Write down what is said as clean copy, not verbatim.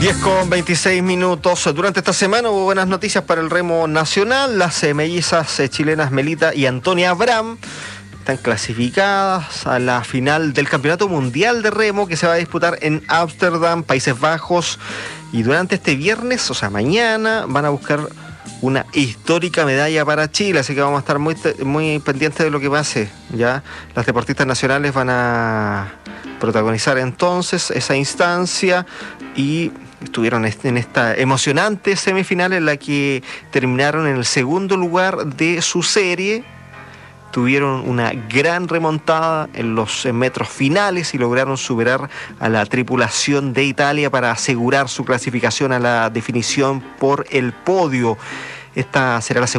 10:26. Durante esta semana hubo buenas noticias para el remo nacional. Las mellizas chilenas Melita y Antonia Abraham están clasificadas a la final del Campeonato Mundial de Remo que se va a disputar en Ámsterdam, Países Bajos. Y durante este viernes, o sea mañana, van a buscar una histórica medalla para Chile, así que vamos a estar muy pendientes de lo que pase. Ya las deportistas nacionales van a protagonizar entonces esa instancia y estuvieron en esta emocionante semifinal en la que terminaron en el segundo lugar de su serie. Tuvieron una gran remontada en los metros finales y lograron superar a la tripulación de Italia para asegurar su clasificación a la definición por el podio. Esta será la segunda